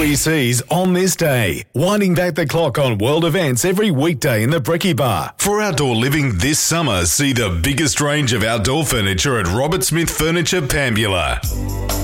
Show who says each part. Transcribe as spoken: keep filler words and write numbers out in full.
Speaker 1: E Cs on this day, winding back the clock on world events every weekday in the Brekkie Bar. For outdoor living this summer, see the biggest range of outdoor furniture at Robert Smith Furniture, Pambula.